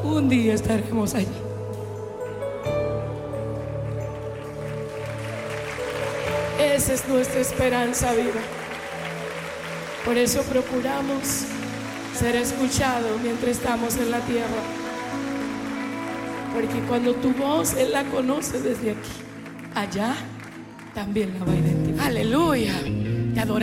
un día estaremos allí. Esa es nuestra esperanza viva. Por eso procuramos ser escuchados mientras estamos en la tierra. Porque cuando tu voz Él la conoce desde aquí, allá también la va a identificar. Aleluya. Te adoramos.